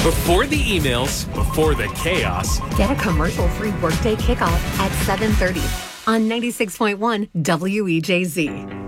Before the emails, before the chaos. Get a commercial-free Workday kickoff at 7:30 on 96.1 WEJZ.